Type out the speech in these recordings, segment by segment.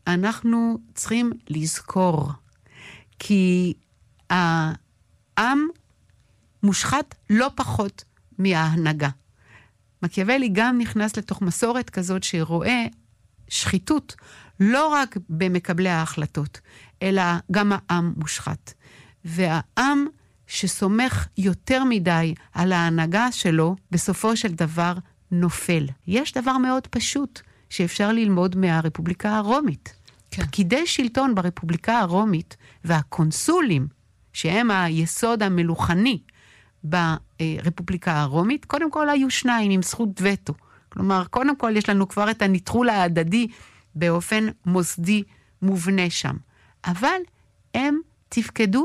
אנחנו צריכים לזכור, כי העם מושחת לא פחות מההנהגה. מקיאוולי גם נכנס לתוך מסורת כזאת שרואה שחיתות לא רק במקבלי ההחלטות, אלא גם העם מושחת. והעם שסומך יותר מדי על ההנהגה שלו, בסופו של דבר נופל. יש דבר מאוד פשוט שאפשר ללמוד מהרפובליקה הרומית. כן. פקידי שלטון ברפובליקה הרומית והקונסולים, שהם היסוד המלוכני ברפובליקה הרומית, קודם כל היו שניים עם זכות וטו. כלומר, קודם כל יש לנו כבר את הניטרול ההדדי באופן מוסדי מובנה שם. אבל הם תפקדו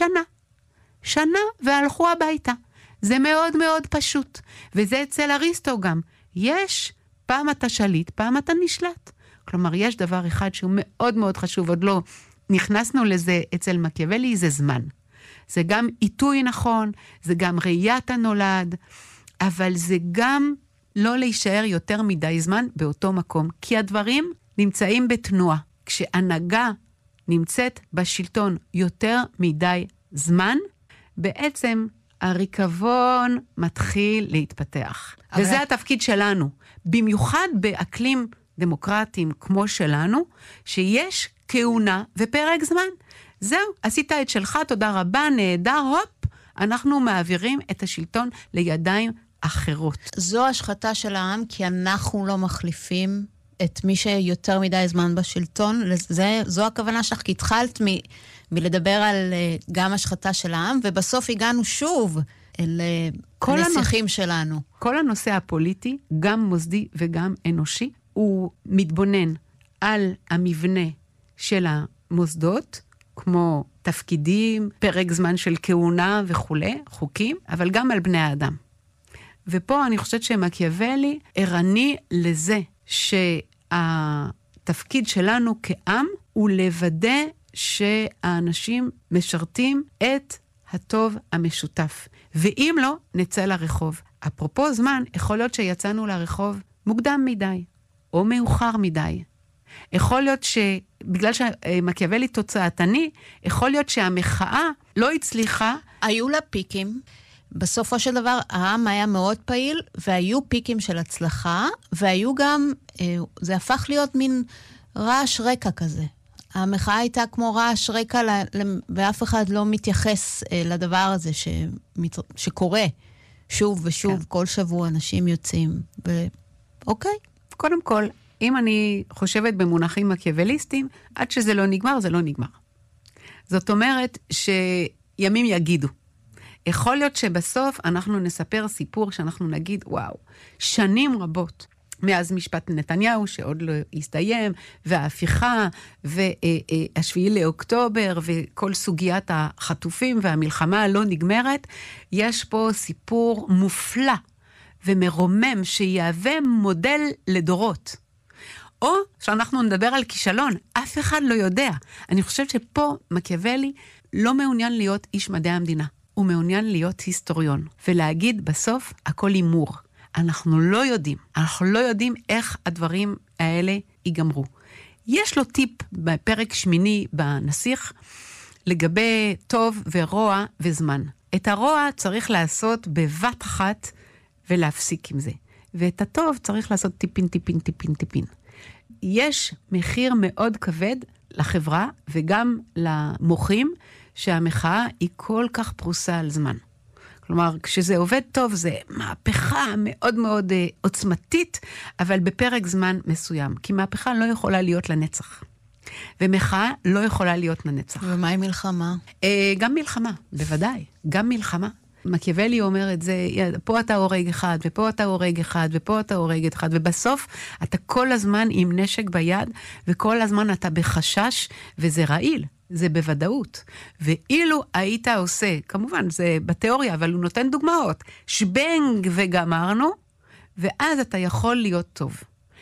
שנה והלכו הביתה. זה מאוד מאוד פשוט. וזה אצל אריסטו גם. יש, פעם אתה שליט, פעם אתה נשלט. כלומר, יש דבר אחד שהוא מאוד מאוד חשוב, עוד לא נכנסנו לזה אצל מקיאוולי, זה זמן. זה גם עיתוי נכון, זה גם ראיית הנולד, אבל זה גם לא להישאר יותר מדי זמן באותו מקום, כי הדברים נמצאים בתנועה. כשהנהגה נמצאת בשלטון יותר מדי זמן, בעצם הריקבון מתחיל להתפתח. וזה התפקיד שלנו. במיוחד באקלים דמוקרטיים כמו שלנו, שיש כהונה ופרק זמן. זהו, עשית את שלך, תודה רבה, נהדר, הופ, אנחנו מעבירים את השלטון לידיים אחרות. זו השחתה של העם, כי אנחנו לא מחליפים את מי שיותר מדי זמן בשלטון. זו הכוונה שלך, כי התחלת מלדבר על גם השחתה של העם, ובסוף הגענו שוב אל הנסיכים שלנו. כל הנושא הפוליטי, גם מוסדי וגם אנושי, הוא מתבונן על המבנה של המוסדות, כמו תפקידים, פרק זמן של כהונה וכו', חוקים, אבל גם על בני האדם. ופה אני חושבת שמקיאוולי ערני לזה שהתפקיד שלנו כעם הוא לוודא שהאנשים משרתים את הטוב המשותף. ואם לא, נצא לרחוב. אפרופו זמן, יכול להיות שיצאנו לרחוב מוקדם מדי, או מאוחר מדי. יכול להיות שבגלל שמקיאוולי תוצאתני, יכול להיות שהמחאה לא הצליחה. היו לה פיקים. בסופו של דבר, העם היה מאוד פעיל, והיו פיקים של הצלחה, והיו גם, זה הפך להיות מין רעש רקע כזה. המחאה הייתה כמו רעש רקע, ואף אחד לא מתייחס לדבר הזה שקורה שוב ושוב, כן. כל שבוע אנשים יוצאים. אוקיי. קודם כל, אם אני חושבת במונחים מקיאווליסטיים, עד שזה לא נגמר, זה לא נגמר. זאת אומרת שימים יגידו. יכול להיות שבסוף אנחנו נספר סיפור שאנחנו נגיד, וואו, שנים רבות, מאז משפט נתניהו שעוד לא הסתיים, וההפיכה, והשביעי לאוקטובר, וכל סוגיית החטופים והמלחמה הלא נגמרת, יש פה סיפור מופלא ומרומם שיהווה מודל לדורות. או שאנחנו נדבר על כישלון, אף אחד לא יודע. אני חושבת שפה מקיאוולי לא מעוניין להיות איש מדעי המדינה. הוא מעוניין להיות היסטוריון, ולהגיד בסוף הכל הימור. אנחנו לא יודעים איך הדברים האלה ייגמרו. יש לו טיפ בפרק 8 בנסיך, לגבי טוב ורוע וזמן. את הרוע צריך לעשות בבת אחת ולהפסיק עם זה. ואת הטוב צריך לעשות טיפין. יש מחיר מאוד כבד לחברה וגם למוחים, שהמחאה היא כל כך פרוסה על זמן. כלומר, כשזה עובד טוב, זה מהפכה מאוד מאוד עוצמתית, אבל בפרק זמן מסוים. כי מהפכה לא יכולה להיות לנצח. ומחאה לא יכולה להיות לנצח. ומה עם מלחמה? גם מלחמה, בוודאי. גם מלחמה. מקיאוולי אומר את זה, פה אתה הורג אחד, ופה אתה הורג אחד, ופה אתה הורג אחד, ובסוף אתה כל הזמן עם נשק ביד, וכל הזמן אתה בחשש, וזה רעיל. זה בוודאות. ואילו היית עושה, כמובן זה בתיאוריה, אבל הוא נותן דוגמאות, שבנג וגמרנו, ואז אתה יכול להיות טוב.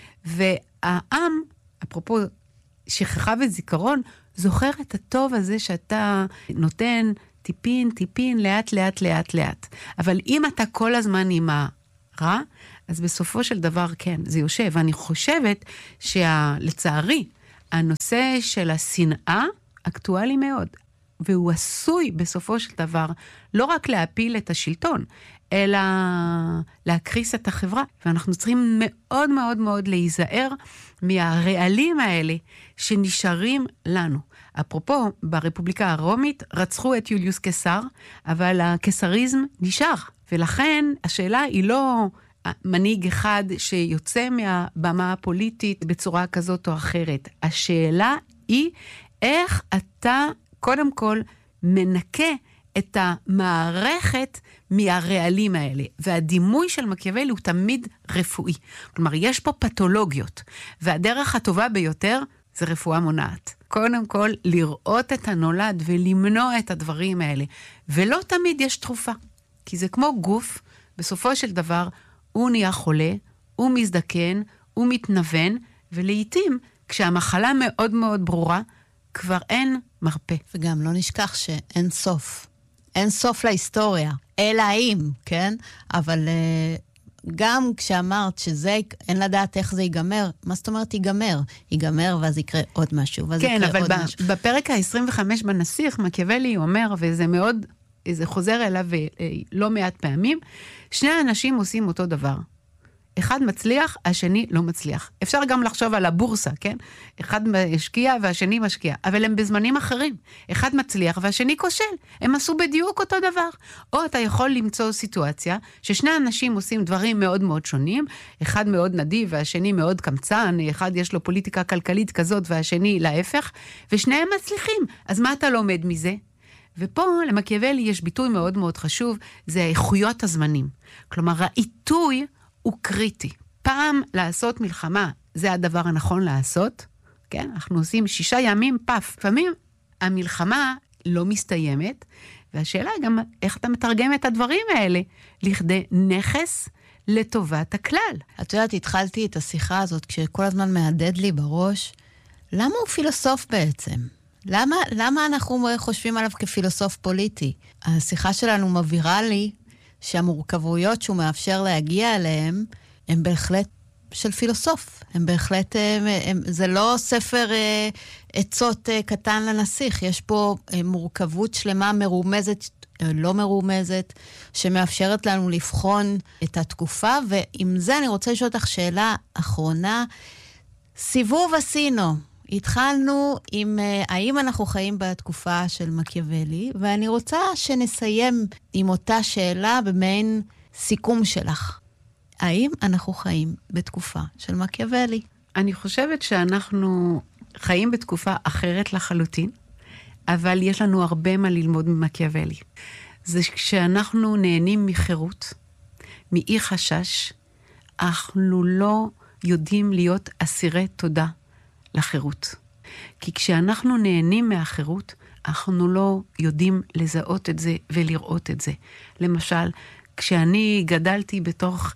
והעם, אפרופו שכחה וזיכרון, זוכר את הטוב הזה שאתה נותן טיפין, לאט. אבל אם אתה כל הזמן עם הרע, אז בסופו של דבר כן, זה יושב. ואני חושבת שלצערי, הנושא של השנאה אקטואלי מאוד, והוא עשוי בסופו של דבר לא רק להפיל את השלטון, אלא להקריס את החברה. ואנחנו צריכים מאוד מאוד מאוד להיזהר מהרעלים האלה שנשארים לנו. אפרופו, ברפובליקה הרומית רצחו את יוליוס קיסר, אבל הקיסריזם נשאר. ולכן השאלה היא לא מנהיג אחד שיוצא מהבמה הפוליטית בצורה כזאת או אחרת. השאלה היא איך אתה קודם כל מנקה את המערכת מהרעלים האלה. והדימוי של מקיאוולי הוא תמיד רפואי. כלומר, יש פה פתולוגיות, והדרך הטובה ביותר זה רפואה מונעת. קודם כל, לראות את הנולד ולמנוע את הדברים האלה. ולא תמיד יש תרופה. כי זה כמו גוף, בסופו של דבר, הוא נהיה חולה, הוא מזדקן, הוא מתנוון, ולעיתים, כשהמחלה מאוד מאוד ברורה, כבר אין מרפא. וגם לא נשכח שאין סוף. אין סוף להיסטוריה. אלא אם, כן? אבל גם כשאמרת שזה, אין לדעת איך זה ייגמר, מה זאת אומרת ייגמר? ייגמר ואז יקרה עוד משהו, ואז כן, יקרה אבל עוד משהו. בפרק ה-25 בנסיך, מקיאוולי אומר, וזה מאוד, זה חוזר אליו לא מעט פעמים, שני האנשים עושים אותו דבר. אחד מצליח, השני לא מצליח. אפשר גם לחשוב על הבורסה, כן? אחד משקיע והשני משקיע, אבל הם בזמנים אחרים. אחד מצליח והשני כושל. הם עשו בדיוק אותו דבר. או אתה יכול למצוא סיטואציה ששני אנשים עושים דברים מאוד מאוד שונים, אחד מאוד נדיב והשני מאוד קמצן, אחד יש לו פוליטיקה כלכלית כזאת והשני להפך, ושניהם מצליחים. אז מה אתה לומד מזה? ופה למקיאוולי יש ביטוי מאוד מאוד חשוב, זה איכויות הזמנים. כלומר, העיתוי הוא קריטי. פעם לעשות מלחמה, זה הדבר הנכון לעשות, כן? אנחנו עושים 6 ימים פף. לפעמים המלחמה לא מסתיימת, והשאלה היא גם איך אתה מתרגם את הדברים האלה, לכדי נכס לטובת הכלל. את יודעת, התחלתי את השיחה הזאת, כשכל הזמן מהדד לי בראש, למה הוא פילוסוף בעצם? למה אנחנו חושבים עליו כפילוסוף פוליטי? השיחה שלנו מבהירה לי, שהמורכבויות שהוא מאפשר להגיע אליהם, הם בהחלט של פילוסוף. הם בהחלט, זה לא ספר עצות קטן לנסיך. יש פה מורכבות שלמה מרומזת, לא מרומזת, שמאפשרת לנו לבחון את התקופה, ועם זה אני רוצה לשאול אותך שאלה אחרונה. סיבוב עשינו. התחלנו עם האם אנחנו חיים בתקופה של מקיאוולי, ואני רוצה שנסיים עם אותה שאלה במעין סיכום שלך. האם אנחנו חיים בתקופה של מקיאוולי? אני חושבת שאנחנו חיים בתקופה אחרת לחלוטין, אבל יש לנו הרבה מה ללמוד ממקיאוולי. זה כשאנחנו נהנים מחירות, מאי חשש, אנחנו לא יודעים להיות אסירי תודה לחירות. כי כשאנחנו נהנים מהחירות, אנחנו לא יודעים לזהות את זה ולראות את זה. למשל, כשאני גדלתי בתוך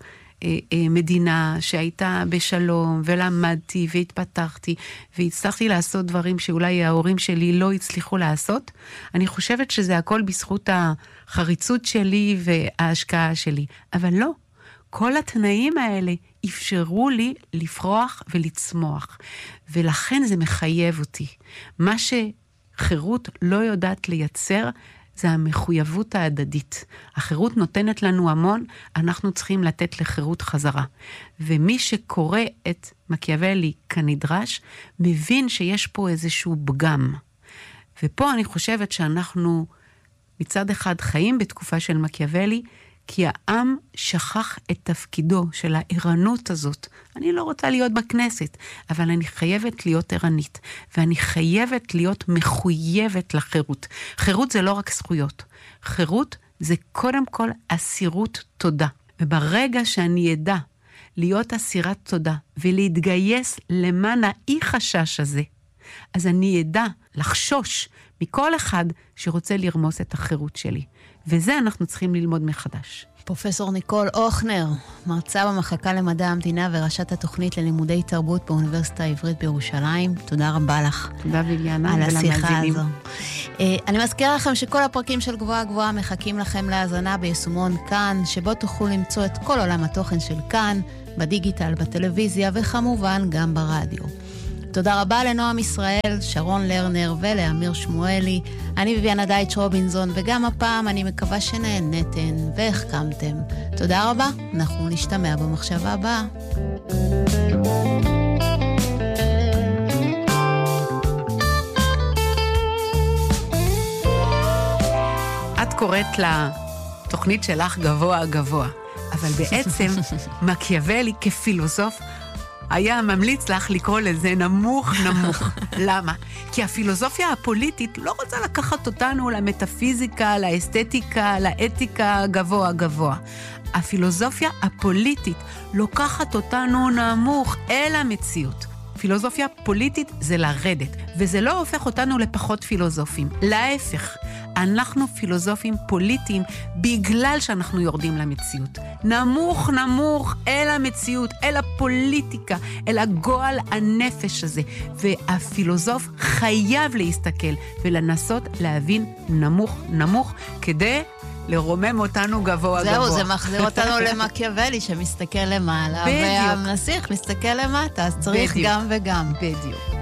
מדינה שהייתה בשלום, ולמדתי והתפתחתי, והצלחתי לעשות דברים שאולי ההורים שלי לא הצליחו לעשות, אני חושבת שזה הכל בזכות החריצות שלי וההשקעה שלי. אבל לא. כל התנאים האלה אפשרו לי לפרוח ולצמוח, ולכן זה מחייב אותי. מה שחירות לא יודעת לייצר, זה המחויבות ההדדית. החירות נותנת לנו המון, אנחנו צריכים לתת לחירות חזרה. ומי שקורא את מקיאוולי כנדרש, מבין שיש פה איזשהו פגם. ופה אני חושבת שאנחנו מצד אחד חיים בתקופה של מקיאוולי, כי העם שכח את תפקידו של הערנות הזאת. אני לא רוצה להיות בכנסת, אבל אני חייבת להיות ערנית, ואני חייבת להיות מחויבת לחירות. חירות זה לא רק זכויות. חירות זה קודם כל אסירות תודה. וברגע שאני ידע להיות אסירת תודה, ולהתגייס למען האי חשש הזה, אז אני ידע לחשוש מכל אחד שרוצה לרמוס את החירות שלי. וזה אנחנו צריכים ללמוד מחדש. פרופסור ניקול אוכנר, מרצה במחלקה למדע המדינה וראשת התוכנית ללימודי תרבות באוניברסיטה העברית בירושלים. תודה רבה לך. תודה ויליאנה. על השיחה הזו. אני מזכירה לכם שכל הפרקים של גבוהה גבוהה מחכים לכם להאזנה ביישומון כאן, שבו תוכלו למצוא את כל עולם התוכן של כאן, בדיגיטל, בטלוויזיה וכמובן גם ברדיו. תודה רבה לנועם ישראל, שרון לרנר ולאמיר שמואלי. אני ביביאנה דייטש רובינזון, וגם הפעם אני מקווה שנהנתם והחכמתם. תודה רבה, אנחנו נשתמע במחשבה הבאה. את קוראת לתוכנית שלך גבוה גבוה, אבל בעצם מקיאוולי כפילוסוף היה ממליץ לך לקרוא לזה נמוך נמוך. למה? כי הפילוסופיה הפוליטית לא רוצה לקחת אותנו למטאפיזיקה, לאסתטיקה, לאתיקה גבוה גבוה. הפילוסופיה הפוליטית לוקחת אותנו נמוך אל המציאות. פילוסופיה פוליטית זה לרדת, וזה לא הופך אותנו לפחות פילוסופים. להפך, אנחנו פילוסופים פוליטיים בגלל שאנחנו יורדים למציאות. נמוך נמוך אל המציאות, אל הפוליטיקה, אל הגועל הנפש הזה. והפילוסוף חייב להסתכל ולנסות להבין נמוך נמוך כדי לרומם אותנו גבוה גבוה. זהו, זה מחזיר אותנו למקיאוולי שמסתכל למעלה, והנסיך מסתכל למטה, אז צריך גם וגם. בדיוק.